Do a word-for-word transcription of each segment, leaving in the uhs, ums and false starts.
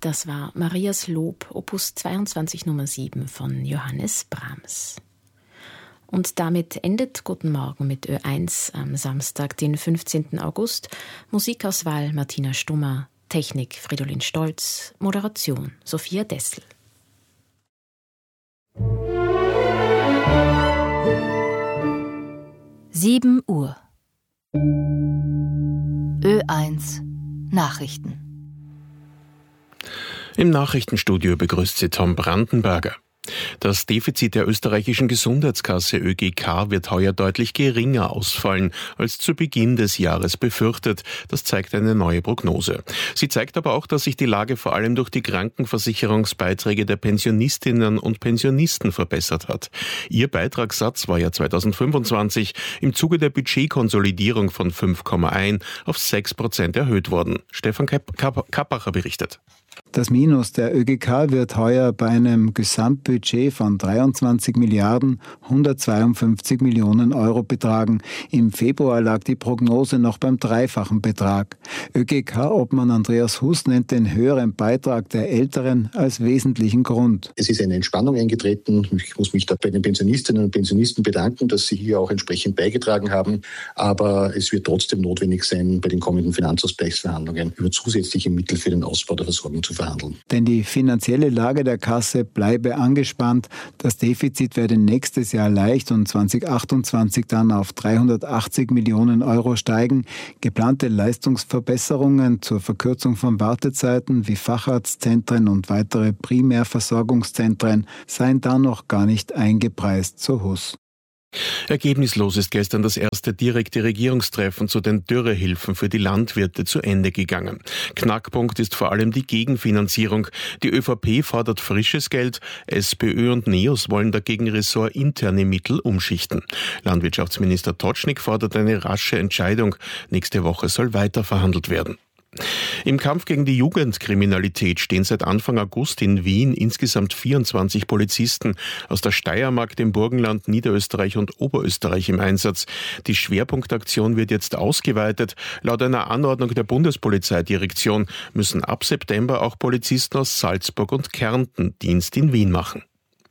Das war Marias Lob, Opus zweiundzwanzig Nummer sieben von Johannes Brahms. Und damit endet Guten Morgen mit Ö eins am Samstag, den fünfzehnten August. Musikauswahl Martina Stummer, Technik Fridolin Stolz, Moderation Sophia Dessel. sieben Uhr. Ö eins Nachrichten. Im Nachrichtenstudio begrüßt sie Tom Brandenberger. Das Defizit der österreichischen Gesundheitskasse Ö G K wird heuer deutlich geringer ausfallen als zu Beginn des Jahres befürchtet. Das zeigt eine neue Prognose. Sie zeigt aber auch, dass sich die Lage vor allem durch die Krankenversicherungsbeiträge der Pensionistinnen und Pensionisten verbessert hat. Ihr Beitragssatz war ja zweitausendfünfundzwanzig im Zuge der Budgetkonsolidierung von fünf Komma eins auf sechs Prozent erhöht worden. Stefan Kappacher berichtet. Das Minus der Ö G K wird heuer bei einem Gesamtbudget von dreiundzwanzig Milliarden hundertzweiundfünfzig Millionen Euro betragen. Im Februar lag die Prognose noch beim dreifachen Betrag. Ö G K-Obmann Andreas Hus nennt den höheren Beitrag der Älteren als wesentlichen Grund. Es ist eine Entspannung eingetreten. Ich muss mich da bei den Pensionistinnen und Pensionisten bedanken, dass sie hier auch entsprechend beigetragen haben. Aber es wird trotzdem notwendig sein, bei den kommenden Finanzausgleichsverhandlungen über zusätzliche Mittel für den Ausbau der Versorgung zu verhandeln. Denn die finanzielle Lage der Kasse bleibe angespannt. Das Defizit werde nächstes Jahr leicht und zweitausendachtundzwanzig dann auf dreihundertachtzig Millionen Euro steigen. Geplante Leistungsverbesserungen zur Verkürzung von Wartezeiten wie Facharztzentren und weitere Primärversorgungszentren seien da noch gar nicht eingepreist, so Hus. Ergebnislos ist gestern das erste direkte Regierungstreffen zu den Dürrehilfen für die Landwirte zu Ende gegangen. Knackpunkt ist vor allem die Gegenfinanzierung. Die ÖVP fordert frisches Geld, SPÖ und NEOS wollen dagegen ressortinterne Mittel umschichten. Landwirtschaftsminister Totschnig fordert eine rasche Entscheidung. Nächste Woche soll weiter verhandelt werden. Im Kampf gegen die Jugendkriminalität stehen seit Anfang August in Wien insgesamt vierundzwanzig Polizisten aus der Steiermark, dem Burgenland, Niederösterreich und Oberösterreich im Einsatz. Die Schwerpunktaktion wird jetzt ausgeweitet. Laut einer Anordnung der Bundespolizeidirektion müssen ab September auch Polizisten aus Salzburg und Kärnten Dienst in Wien machen.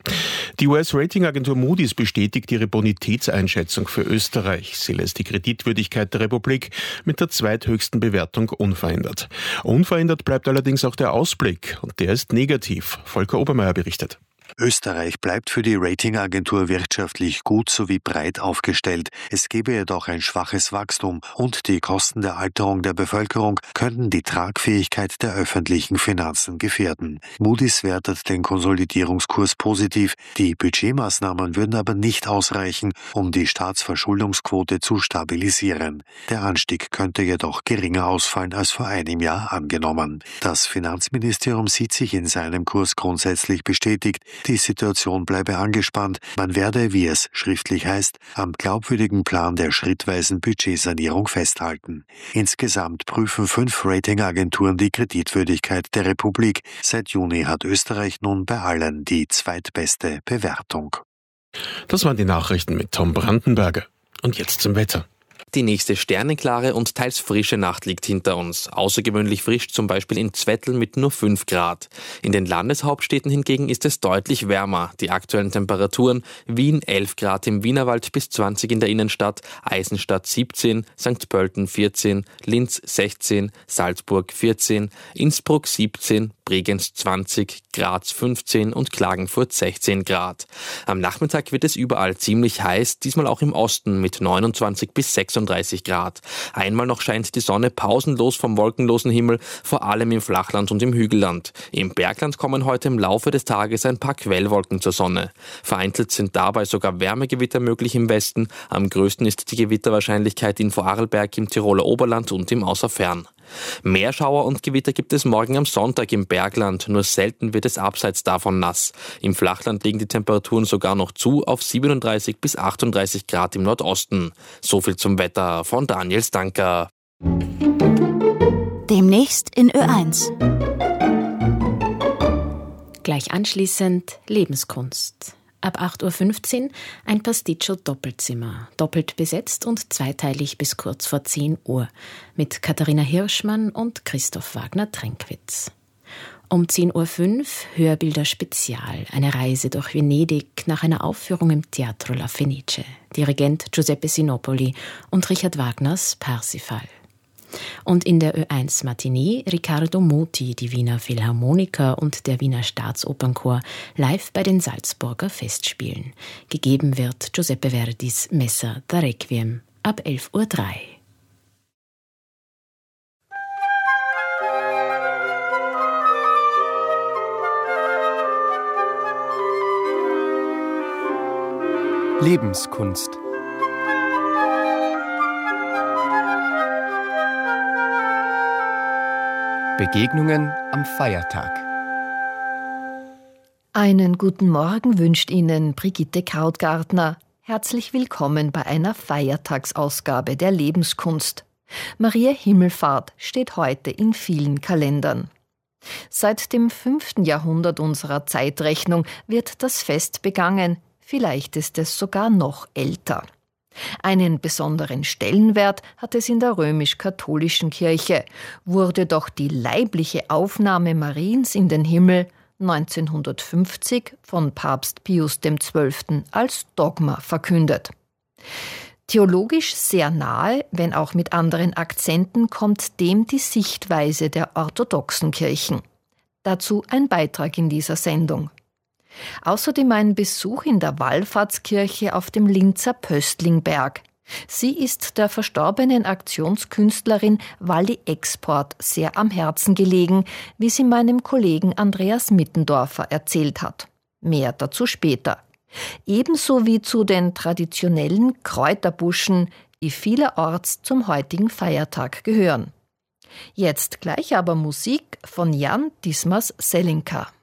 Die U S-Ratingagentur Moody's bestätigt ihre Bonitätseinschätzung für Österreich. Sie lässt die Kreditwürdigkeit der Republik mit der zweithöchsten Bewertung unverändert. Unverändert bleibt allerdings auch der Ausblick und der ist negativ. Volker Obermeier berichtet. Österreich bleibt für die Ratingagentur wirtschaftlich gut sowie breit aufgestellt. Es gebe jedoch ein schwaches Wachstum und die Kosten der Alterung der Bevölkerung könnten die Tragfähigkeit der öffentlichen Finanzen gefährden. Moody's wertet den Konsolidierungskurs positiv. Die Budgetmaßnahmen würden aber nicht ausreichen, um die Staatsverschuldungsquote zu stabilisieren. Der Anstieg könnte jedoch geringer ausfallen als vor einem Jahr angenommen. Das Finanzministerium sieht sich in seinem Kurs grundsätzlich bestätigt. Die Situation bleibe angespannt. Man werde, wie es schriftlich heißt, am glaubwürdigen Plan der schrittweisen Budgetsanierung festhalten. Insgesamt prüfen fünf Ratingagenturen die Kreditwürdigkeit der Republik. Seit Juni hat Österreich nun bei allen die zweitbeste Bewertung. Das waren die Nachrichten mit Tom Brandenberger. Und jetzt zum Wetter. Die nächste sternenklare und teils frische Nacht liegt hinter uns. Außergewöhnlich frisch zum Beispiel in Zwettl mit nur fünf Grad. In den Landeshauptstädten hingegen ist es deutlich wärmer. Die aktuellen Temperaturen: Wien elf Grad im Wienerwald bis zwanzig in der Innenstadt, Eisenstadt siebzehn, Sankt Pölten vierzehn, Linz sechzehn, Salzburg vierzehn, Innsbruck siebzehn, Bregenz zwanzig, Graz fünfzehn und Klagenfurt sechzehn Grad. Am Nachmittag wird es überall ziemlich heiß, diesmal auch im Osten mit neunundzwanzig bis sechsunddreißig Grad. Einmal noch scheint die Sonne pausenlos vom wolkenlosen Himmel, vor allem im Flachland und im Hügelland. Im Bergland kommen heute im Laufe des Tages ein paar Quellwolken zur Sonne. Vereinzelt sind dabei sogar Wärmegewitter möglich im Westen. Am größten ist die Gewitterwahrscheinlichkeit in Vorarlberg, im Tiroler Oberland und im Außerfern. Mehr Schauer und Gewitter gibt es morgen am Sonntag im Bergland, nur selten wird es abseits davon nass. Im Flachland liegen die Temperaturen sogar noch zu auf siebenunddreißig bis achtunddreißig Grad im Nordosten. So viel zum Wetter von Daniel Stanker. Demnächst in Ö eins. Gleich anschließend Lebenskunst. Ab acht Uhr fünfzehn ein Pasticcio-Doppelzimmer, doppelt besetzt und zweiteilig bis kurz vor zehn Uhr mit Katharina Hirschmann und Christoph Wagner-Tränkwitz. Um zehn Uhr fünf Hörbilder Spezial, eine Reise durch Venedig nach einer Aufführung im Teatro La Fenice. Dirigent Giuseppe Sinopoli und Richard Wagners Parsifal. Und in der Ö eins Matinee Riccardo Muti, die Wiener Philharmoniker und der Wiener Staatsopernchor live bei den Salzburger Festspielen. Gegeben wird Giuseppe Verdis Messa da Requiem ab elf Uhr drei. Lebenskunst. Begegnungen am Feiertag. Einen guten Morgen wünscht Ihnen Brigitte Krautgartner. Herzlich willkommen bei einer Feiertagsausgabe der Lebenskunst. Maria Himmelfahrt steht heute in vielen Kalendern. Seit dem fünften Jahrhundert unserer Zeitrechnung wird das Fest begangen. Vielleicht ist es sogar noch älter. Einen besonderen Stellenwert hat es in der römisch-katholischen Kirche, wurde doch die leibliche Aufnahme Mariens in den Himmel neunzehnhundertfünfzig von Papst Pius der Zwölfte als Dogma verkündet. Theologisch sehr nahe, wenn auch mit anderen Akzenten, kommt dem die Sichtweise der orthodoxen Kirchen. Dazu ein Beitrag in dieser Sendung. Außerdem ein Besuch in der Wallfahrtskirche auf dem Linzer Pöstlingberg. Sie ist der verstorbenen Aktionskünstlerin Walli Export sehr am Herzen gelegen, wie sie meinem Kollegen Andreas Mittendorfer erzählt hat. Mehr dazu später. Ebenso wie zu den traditionellen Kräuterbuschen, die vielerorts zum heutigen Feiertag gehören. Jetzt gleich aber Musik von Jan Dismas Selinka.